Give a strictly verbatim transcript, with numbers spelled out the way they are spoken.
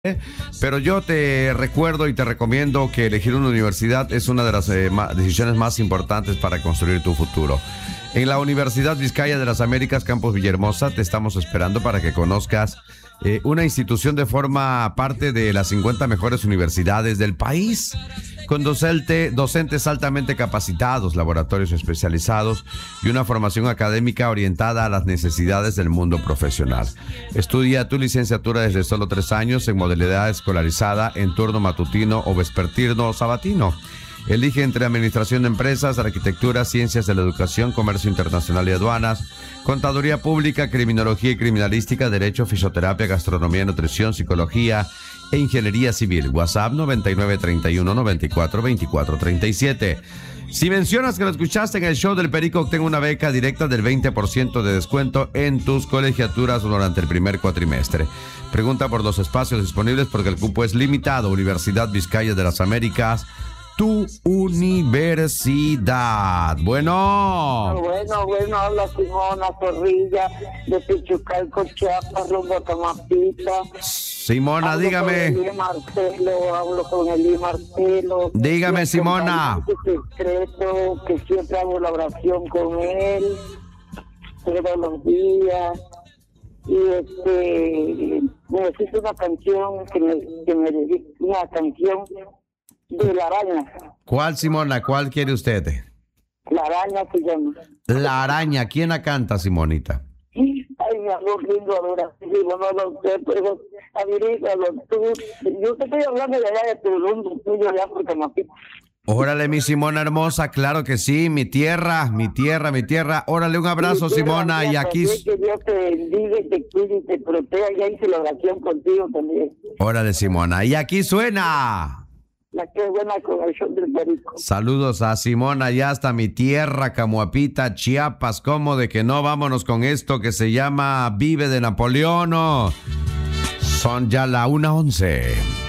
Pero yo te recuerdo y te recomiendo que elegir una universidad es una de las eh, ma- decisiones más importantes para construir tu futuro. En la Universidad Vizcaya de las Américas, Campus Villahermosa, te estamos esperando para que conozcas eh, una institución de forma parte de las cincuenta mejores universidades del país, con docente, docentes altamente capacitados, laboratorios especializados y una formación académica orientada a las necesidades del mundo profesional. Estudia tu licenciatura desde solo tres años en modalidad escolarizada en turno matutino o vespertino o sabatino. Elige entre administración de empresas, arquitectura, ciencias de la educación, comercio internacional y aduanas, contaduría pública, criminología y criminalística, derecho, fisioterapia, gastronomía, nutrición, psicología e ingeniería civil. WhatsApp noventa y nueve treinta y uno noventa y cuatro veinticuatro treinta y siete. Si mencionas que lo escuchaste en el show del Perico, obtén una beca directa del veinte por ciento de descuento en tus colegiaturas durante el primer cuatrimestre. Pregunta por los espacios disponibles porque el cupo es limitado. Universidad Vizcaya de las Américas, tu universidad. Bueno. Bueno, bueno, habla Simona Zorrilla de Pichucalco, Chiapas, rumbo a Tamapita. Simona, Hablo dígame. Con Eli Marcelo, hablo con Eli Marcelo. Dígame, Mi Simona. acompañante secreto, que siempre hago la oración con él, todos los días. Y este, necesito una canción que me, que me dedique, una canción de La Araña. ¿Cuál, Simona? ¿Cuál quiere usted? La Araña se llama. La Araña. ¿Quién la canta, Simonita? Ay, mi amor lindo, adorativo, no lo sé, pero averígalo tú. Yo te estoy hablando de allá de tu rumbo, tuyo allá por Tamaulipas. Órale, mi Simona hermosa, claro que sí, mi tierra, mi tierra, mi tierra. Órale, un abrazo, Y Simona, y aquí... Que Dios te bendiga y te cuide y te proteja. Ya hice la oración contigo también. Órale, Simona, y aquí suena... La que buena con el show del Perico. Saludos a Simona, ya hasta mi tierra, Camoapita, Chiapas. ¿Cómo de que no? Vámonos con esto que se llama Vive de Napoleón. Son ya la una once.